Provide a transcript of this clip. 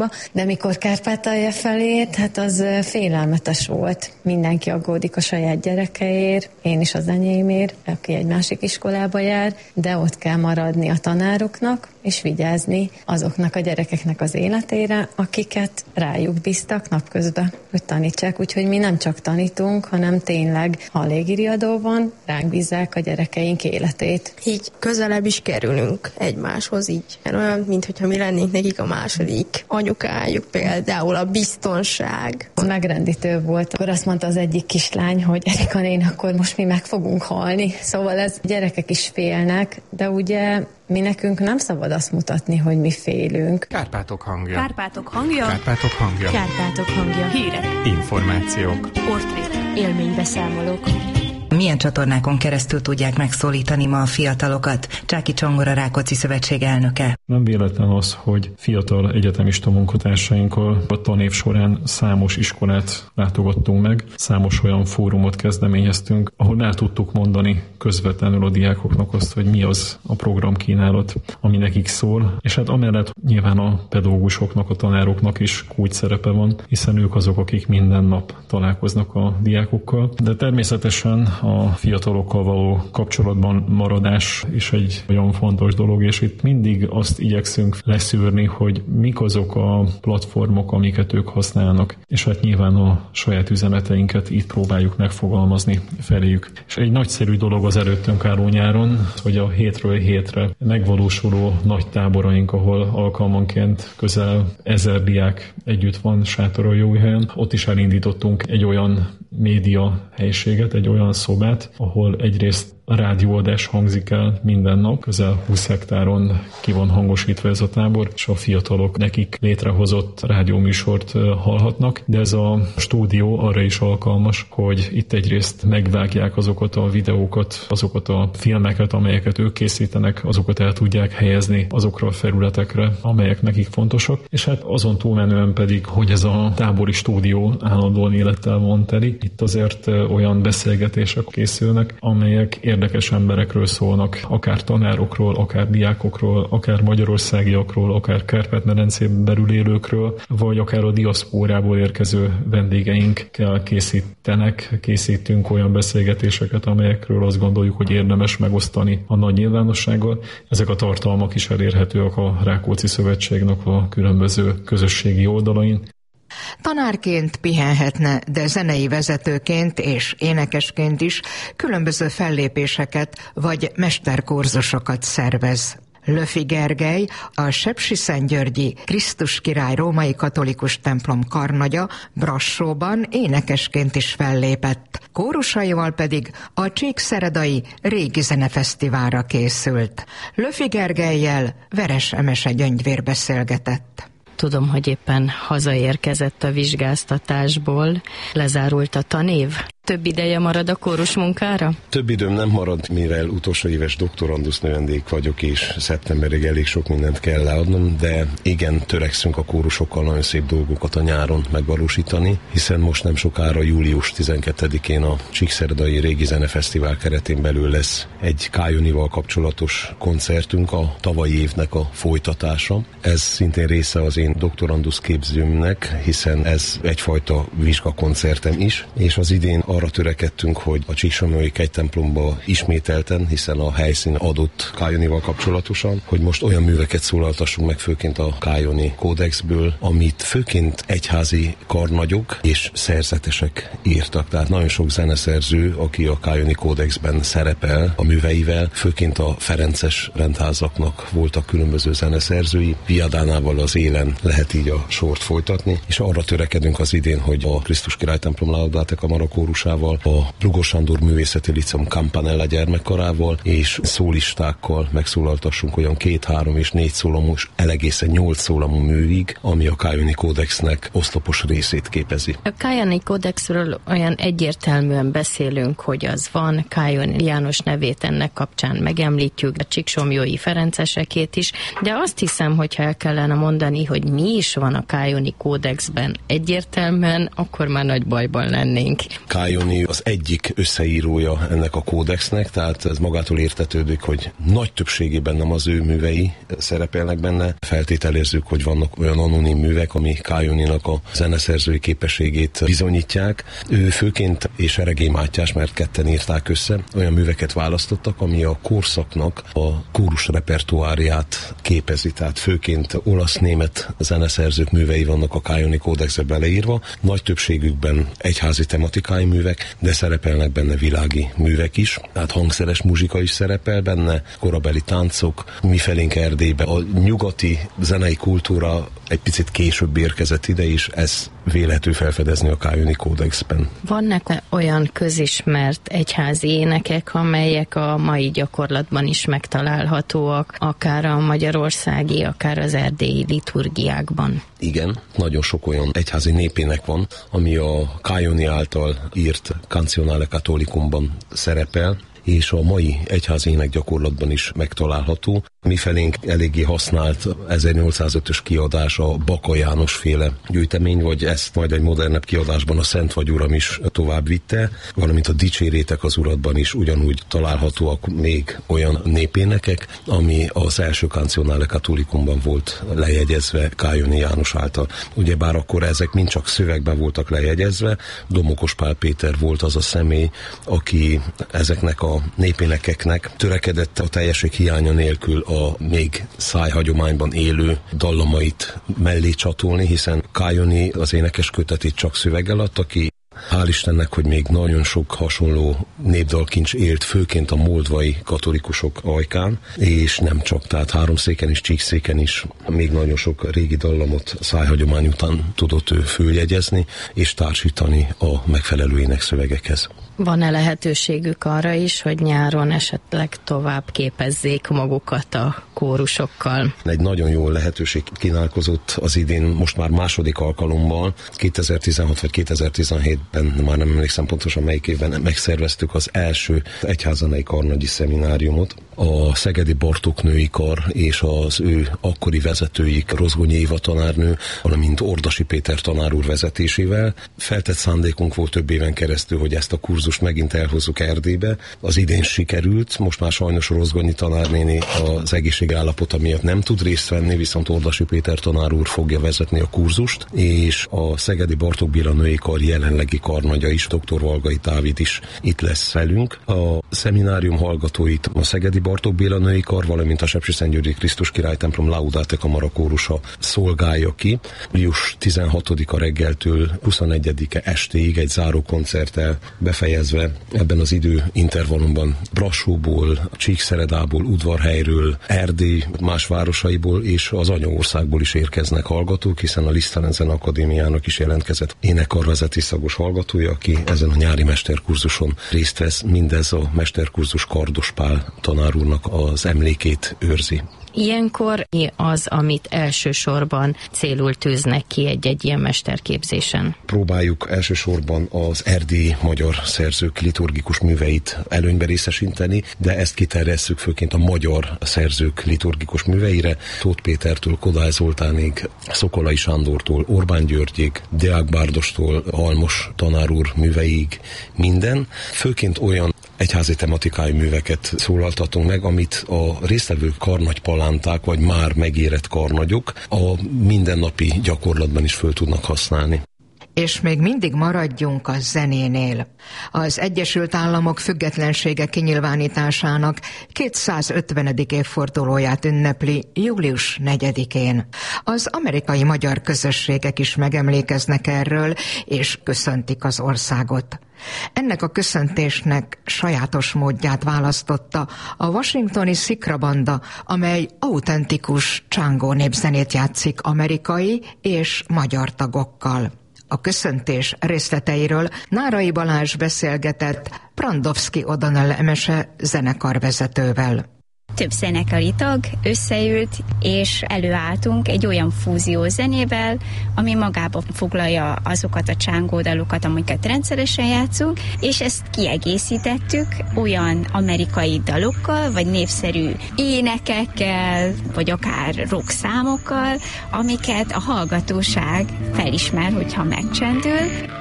de mikor Kárpátalja felért, hát az félelmetes volt. Mindenki aggódik a saját gyerekeért, én is az enyémért, aki egy másik iskolába jár, de ott kell maradni a tanároknak, és vigyázni azoknak a gyerekeknek az életére, akiket rájuk bíztak napközben, hogy tanítsák. Úgyhogy mi nem csak tanítunk, hanem tényleg, ha a légiriadó van, ránk bízzák a gyerekeink életét. Így közelebb is kerülünk egymáshoz, így olyan, mintha mi lennénk nekik a második anyukájuk, például a biztonság. Megrendítő volt. Akkor azt mondta az egyik kislány, hogy Erika nén, akkor most mi meg fogunk halni. Szóval ez gyerekek is félnek, de ugye mi nekünk nem szabad azt mutatni, hogy mi félünk. Kárpátok hangja. Kárpátok hangja. Kárpátok hangja. Kárpátok hangja. Hírek. Információk. Portrék. Élménybeszámolók. Milyen csatornákon keresztül tudják megszólítani ma a fiatalokat? Csáky Csongor, Rákóczi Szövetség elnöke. Nem véletlen az, hogy fiatal egyetemista munkatársainkkal a tanév során számos iskolát látogattunk meg, számos olyan fórumot kezdeményeztünk, ahol el tudtuk mondani közvetlenül a diákoknak azt, hogy mi az a programkínálat, ami nekik szól, és hát amellett nyilván a pedagógusoknak, a tanároknak is kulcs szerepe van, hiszen ők azok, akik minden nap találkoznak a diákokkal, de természetesen a fiatalokkal való kapcsolatban maradás is egy olyan fontos dolog, és itt mindig azt igyekszünk leszűrni, hogy mik azok a platformok, amiket ők használnak, és hát nyilván a saját üzeneteinket itt próbáljuk megfogalmazni feléjük. És egy nagyszerű dolog az előttünk álló nyáron, hogy a hétről hétre megvalósuló nagy táboraink, ahol alkalmanként közel 1000 diák együtt van Sátoraljóújhelyen, ott is elindítottunk egy olyan média helyiséget, egy olyan szobát, ahol egyrészt a rádióadás hangzik el minden nap, közel 20 hektáron ki van hangosítva ez a tábor, és a fiatalok nekik létrehozott rádióműsort hallhatnak, de ez a stúdió arra is alkalmas, hogy itt egyrészt megvágják azokat a videókat, azokat a filmeket, amelyeket ők készítenek, azokat el tudják helyezni azokra a felületekre, amelyek nekik fontosak, és hát azon túlmenően pedig, hogy ez a tábori stúdió állandóan élettel van teli. Itt azért olyan beszélgetések készülnek, amelyek érdekes emberekről szólnak, akár tanárokról, akár diákokról, akár magyarországiakról, akár Kárpát-medencén belül élőkről, vagy akár a diaszpórából érkező vendégeinkkel készítünk olyan beszélgetéseket, amelyekről azt gondoljuk, hogy érdemes megosztani a nagy nyilvánossággal. Ezek a tartalmak is elérhetőek a Rákóczi Szövetségnek a különböző közösségi oldalain. Tanárként pihenhetne, de zenei vezetőként és énekesként is különböző fellépéseket vagy mesterkurzusokat szervez. Löfi Gergely, a sepsiszentgyörgyi Krisztus Király római katolikus templom karnagya Brassóban énekesként is fellépett. Kórusaival pedig a Csíkszeredai Régi Zenefesztiválra készült. Löfi Gergellyel Veres Emese Gyöngyvér beszélgetett. Tudom, hogy éppen hazaérkezett a vizsgáztatásból. Lezárult a tanév? Több ideje marad a kórus munkára? Több időm nem marad, mivel utolsó éves doktorandusz növendék vagyok, és szeptemberig elég sok mindent kell leadnom, de igen, törekszünk a kórusokkal nagyon szép dolgokat a nyáron megvalósítani, hiszen most nem sokára július 12-én a Csíkszeredai Régi Zenefesztivál keretén belül lesz egy Kájonival kapcsolatos koncertünk, a tavalyi évnek a folytatása. Ez szintén része az én doktorandusz képzőmnek, hiszen ez egyfajta vizsgakoncertem is, és az idén arra törekedtünk, hogy a Csíksomlyói kegytemplomba ismételten, hiszen a helyszín adott Kájonival kapcsolatosan, hogy most olyan műveket szólaltassunk meg főként a Kájoni kódexből, amit főként egyházi karnagyok és szerzetesek írtak. Tehát nagyon sok zeneszerző, aki a Kájoni kódexben szerepel a műveivel, főként a ferences rendházaknak voltak különböző zeneszerzői. Viadánával az élen lehet így a sort folytatni, és arra törekedünk az idén, hogy a Krisztus Király templom Laudate Kamara kórusával, a Lugos Sándor Művészeti Liceum Campanella gyermekkarával és szólistákkal megszólaltassunk olyan 2, 3 és 4 szólamos, egészen 8 szólamú művig, ami a Kájoni kódexnek oszlopos részét képezi. A Kájoni kódexről olyan egyértelműen beszélünk, hogy az van, Kájoni János nevét ennek kapcsán megemlítjük, a csíksomlyói ferencesekét is, de azt hiszem, hogyha el kellene mondani, hogy mi is van a Kájoni kódexben egyértelműen, akkor már nagy bajban lennénk. Kajoni az egyik összeírója ennek a kódexnek, tehát ez magától értetődik, hogy nagy többségében nem az ő művei szerepelnek benne. Feltételezzük, hogy vannak olyan anonim művek, ami Kajoninak a zeneszerzői képességét bizonyítják. Ő főként és Eregély Mátyás, mert ketten írták össze, olyan műveket választottak, ami a korszaknak a kórus repertoáriát képezi, tehát főként olasz-német zeneszerzők művei vannak a Kajoni kódexbe beleírva, nagy többségükben egyházi tematikai művek, de szerepelnek benne világi művek is, tehát hangszeres muzsika is szerepel benne, korabeli táncok, mifelénk Erdélybe. A nyugati zenei kultúra egy picit később érkezett ide is, ez vélhető felfedezni a Kajoni kódexben. Vannak olyan közismert egyházi énekek, amelyek a mai gyakorlatban is megtalálhatóak, akár a magyarországi, akár az erdélyi liturgiákban? Igen, nagyon sok olyan egyházi népének van, ami a Kajoni által írt Canzionale Catholicumban szerepel, és a mai egyházi énekgyakorlatban is megtalálható. Mifelénk eléggé használt 1805-ös kiadás a Baka János féle gyűjtemény, vagy ezt majd egy modernebb kiadásban a Szent vagy Uram is tovább vitte, valamint a Dicsérétek az Uratban is ugyanúgy találhatóak még olyan népénekek, ami az első Canzionale Catholicumban volt lejegyezve Kajoni János által. Ugyebár akkor ezek mind csak szövegben voltak lejegyezve, Domokos Pál Péter volt az a személy, aki ezeknek a népénekeknek törekedett a teljesség hiánya nélkül a még szájhagyományban élő dallamait mellé csatolni, hiszen Kajoni az énekes kötetét csak szöveggel adta ki. Hál' Istennek, hogy még nagyon sok hasonló népdalkincs élt, főként a moldvai katolikusok ajkán, és nem csak, tehát Háromszéken és Csíkszéken is még nagyon sok régi dallamot szájhagyomány után tudott ő följegyezni, és társítani a megfelelő énekszövegekhez. Van-e lehetőségük arra is, hogy nyáron esetleg tovább képezzék magukat a kórusokkal? Egy nagyon jó lehetőség kínálkozott az idén, most már második alkalommal, 2016 vagy 2017-ben, már nem emlékszem pontosan melyik évben megszerveztük az első egyházzenei karnagyi szemináriumot. A Szegedi Bartók női kar és az ő akkori vezetőik, Rozgonyi Éva tanárnő, valamint Ordasi Péter tanár úr vezetésével. Feltett szándékunk volt több éven keresztül, hogy ezt a kurzust megint elhozzuk Erdélybe. Az idén sikerült, most már sajnos Rozgonyi tanárnéni az egészségállapota miatt nem tud részt venni, viszont Ordasi Péter tanár úr fogja vezetni a kurzust, és a Szegedi Bartók Béla női kar jelenlegi karnagya is, dr. Valgai Dávid is itt lesz velünk. A szeminárium hallgatóit a Szegedi Bartók Béla női kar, valamint a Sepsiszentgyörgyi Krisztus Király templom Laudate Kamara kórusa szolgálja ki. Július 16-a reggeltől 21-e estéig egy záró koncerttel befejezve ebben az időintervallumban Brassóból, Csíkszeredából, Udvarhelyről, Erdély más városaiból és az anyaországból is érkeznek hallgatók, hiszen a Lisztelen Zeneakadémiának is jelentkezett énekkarvezeti szagos hallgatója, aki ezen a nyári mesterkurzuson részt vesz. Mindez a mesterkurzus Kardos Pál tanár úrnak az emlékét őrzi. Ilyenkor mi az, amit elsősorban célul tűznek ki egy ilyen mesterképzésen? Próbáljuk elsősorban az erdélyi magyar szerzők liturgikus műveit előnybe részesíteni, de ezt kiterjesszük főként a magyar szerzők liturgikus műveire, Tóth Pétertől Kodály Zoltánig, Szokolai Sándortól Orbán Györgyig, Deák Bárdostól Halmos tanár úr műveig, minden. Főként olyan egyházi tematikai műveket szólaltatunk meg, amit a résztvevő karnagypalánták, vagy már megérett karnagyok a mindennapi gyakorlatban is föl tudnak használni. És még mindig maradjunk a zenénél. Az Egyesült Államok függetlensége kinyilvánításának 250. évfordulóját ünnepli július 4-én. Az amerikai magyar közösségek is megemlékeznek erről, és köszöntik az országot. Ennek a köszöntésnek sajátos módját választotta a washingtoni szikrabanda, amely autentikus csángó népzenét játszik amerikai és magyar tagokkal. A köszöntés részleteiről Nárai Balázs beszélgetett Brandowski O'Donnell Emese zenekarvezetővel. Több zenekari tag összeült, és előálltunk egy olyan fúzió zenével, ami magába foglalja azokat a csángódalokat, amiket rendszeresen játszunk, és ezt kiegészítettük olyan amerikai dalokkal, vagy népszerű énekekkel, vagy akár rock számokkal, amiket a hallgatóság felismer, hogyha megcsendül.